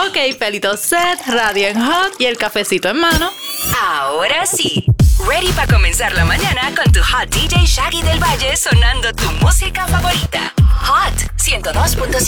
Ok, pelito set, radio en hot y el cafecito en mano. Ahora sí, ready para comenzar la mañana con tu hot DJ Shaggy del Valle sonando tu música favorita. Hot 102.7.